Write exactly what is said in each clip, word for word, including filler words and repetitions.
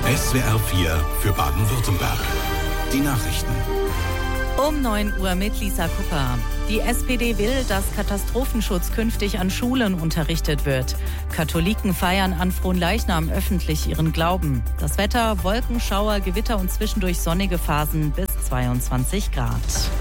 S W R vier für Baden-Württemberg. Die Nachrichten. Um neun Uhr mit Lisa Kupper. Die S P D will, dass Katastrophenschutz künftig an Schulen unterrichtet wird. Katholiken feiern an Fronleichnam öffentlich ihren Glauben. Das Wetter: Wolken, Schauer, Gewitter und zwischendurch sonnige Phasen bis zweiundzwanzig Grad.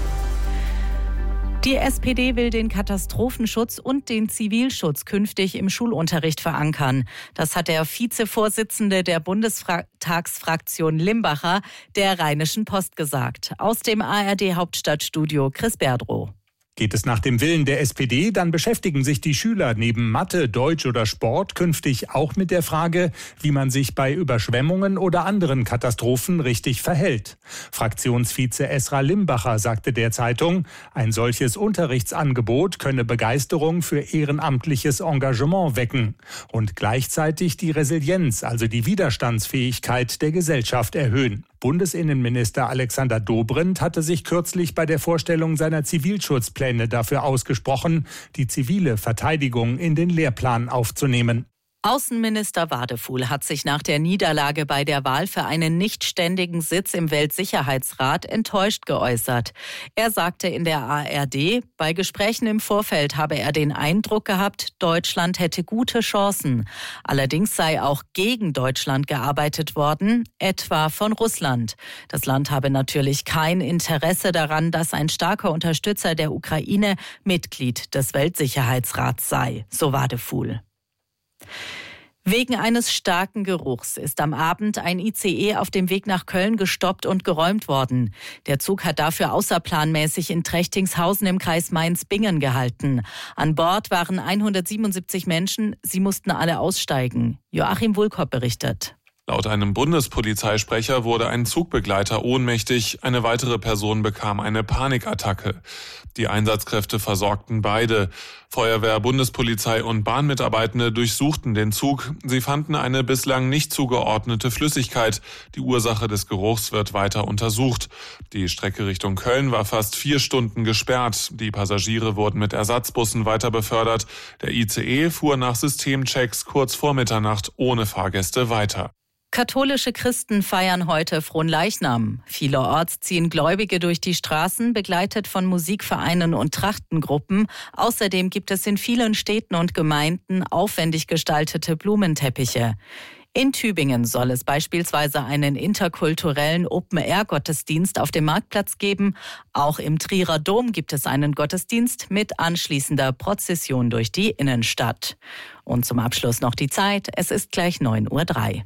Die S P D will den Katastrophenschutz und den Zivilschutz künftig im Schulunterricht verankern. Das hat der Vizevorsitzende der Bundestagsfraktion Limbacher der Rheinischen Post gesagt. Aus dem A R D-Hauptstadtstudio Chris Berdrow. Geht es nach dem Willen der S P D, dann beschäftigen sich die Schüler neben Mathe, Deutsch oder Sport künftig auch mit der Frage, wie man sich bei Überschwemmungen oder anderen Katastrophen richtig verhält. Fraktionsvize Esra Limbacher sagte der Zeitung, ein solches Unterrichtsangebot könne Begeisterung für ehrenamtliches Engagement wecken und gleichzeitig die Resilienz, also die Widerstandsfähigkeit der Gesellschaft erhöhen. Bundesinnenminister Alexander Dobrindt hatte sich kürzlich bei der Vorstellung seiner Zivilschutzpläne dafür ausgesprochen, die zivile Verteidigung in den Lehrplan aufzunehmen. Außenminister Wadefuhl hat sich nach der Niederlage bei der Wahl für einen nichtständigen Sitz im Weltsicherheitsrat enttäuscht geäußert. Er sagte in der A R D, bei Gesprächen im Vorfeld habe er den Eindruck gehabt, Deutschland hätte gute Chancen. Allerdings sei auch gegen Deutschland gearbeitet worden, etwa von Russland. Das Land habe natürlich kein Interesse daran, dass ein starker Unterstützer der Ukraine Mitglied des Weltsicherheitsrats sei, so Wadefuhl. Wegen eines starken Geruchs ist am Abend ein I C E auf dem Weg nach Köln gestoppt und geräumt worden. Der Zug hat dafür außerplanmäßig in Trechtingshausen im Kreis Mainz-Bingen gehalten. An Bord waren hundertsiebenundsiebzig Menschen, sie mussten alle aussteigen. Joachim Wulkop berichtet. Laut einem Bundespolizeisprecher wurde ein Zugbegleiter ohnmächtig, eine weitere Person bekam eine Panikattacke. Die Einsatzkräfte versorgten beide. Feuerwehr, Bundespolizei und Bahnmitarbeitende durchsuchten den Zug. Sie fanden eine bislang nicht zugeordnete Flüssigkeit. Die Ursache des Geruchs wird weiter untersucht. Die Strecke Richtung Köln war fast vier Stunden gesperrt. Die Passagiere wurden mit Ersatzbussen weiter befördert. Der I C E fuhr nach Systemchecks kurz vor Mitternacht ohne Fahrgäste weiter. Katholische Christen feiern heute Fronleichnam. Vielerorts ziehen Gläubige durch die Straßen, begleitet von Musikvereinen und Trachtengruppen. Außerdem gibt es in vielen Städten und Gemeinden aufwendig gestaltete Blumenteppiche. In Tübingen soll es beispielsweise einen interkulturellen Open-Air-Gottesdienst auf dem Marktplatz geben. Auch im Trierer Dom gibt es einen Gottesdienst mit anschließender Prozession durch die Innenstadt. Und zum Abschluss noch die Zeit. Es ist gleich neun Uhr drei.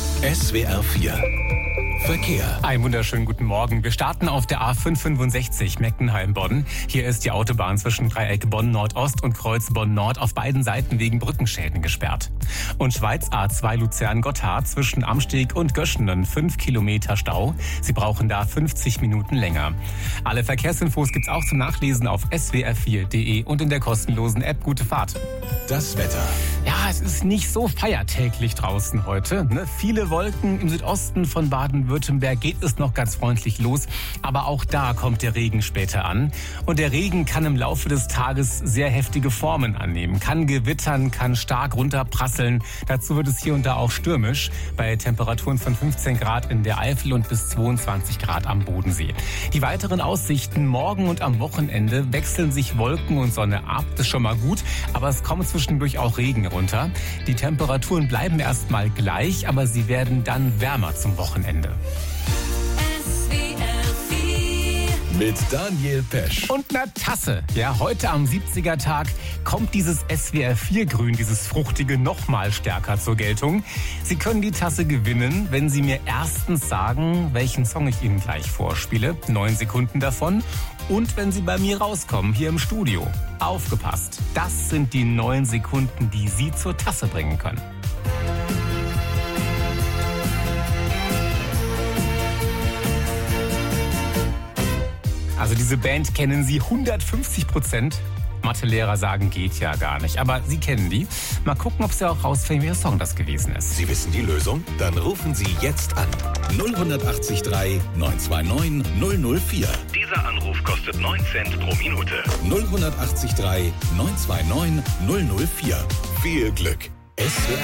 S W R vier Verkehr. Einen wunderschönen guten Morgen. Wir starten auf der A fünf fünfundsechzig Meckenheim-Bonn. Hier ist die Autobahn zwischen Dreieck Bonn-Nordost und Kreuz Bonn-Nord auf beiden Seiten wegen Brückenschäden gesperrt. Und Schweiz A zwei Luzern-Gotthard zwischen Amsteg und Göschenen fünf Kilometer Stau. Sie brauchen da fünfzig Minuten länger. Alle Verkehrsinfos gibt's auch zum Nachlesen auf s w r vier punkt d e und in der kostenlosen App Gute Fahrt. Das Wetter. Ja, es ist nicht so feiertäglich draußen heute. Ne? Viele Wolken im Südosten von Baden-Württemberg geht es noch ganz freundlich los. Aber auch da kommt der Regen später an. Und der Regen kann im Laufe des Tages sehr heftige Formen annehmen. Kann gewittern, kann stark runterprasseln. Dazu wird es hier und da auch stürmisch. Bei Temperaturen von fünfzehn Grad in der Eifel und bis zweiundzwanzig Grad am Bodensee. Die weiteren Aussichten morgen und am Wochenende wechseln sich Wolken und Sonne ab. Das ist schon mal gut. Aber es kommt zwischendurch auch Regen runter. Die Temperaturen bleiben erstmal gleich, aber sie werden dann wärmer zum Wochenende. Mit Daniel Pesch. Und einer Tasse. Ja, heute am siebziger Tag kommt dieses S W R vier Grün, dieses Fruchtige, noch mal stärker zur Geltung. Sie können die Tasse gewinnen, wenn Sie mir erstens sagen, welchen Song ich Ihnen gleich vorspiele. Neun Sekunden davon. Und wenn Sie bei mir rauskommen, hier im Studio. Aufgepasst. Das sind die neun Sekunden, die Sie zur Tasse bringen können. Also diese Band kennen Sie hundertfünfzig Prozent. Mathelehrer sagen, geht ja gar nicht. Aber Sie kennen die. Mal gucken, ob Sie auch rausfinden, welcher Song das gewesen ist. Sie wissen die Lösung? Dann rufen Sie jetzt an. null acht drei neun zwei neun null null vier. Dieser Anruf kostet neun Cent pro Minute. null acht drei neun zwei neun null null vier. Viel Glück. S W R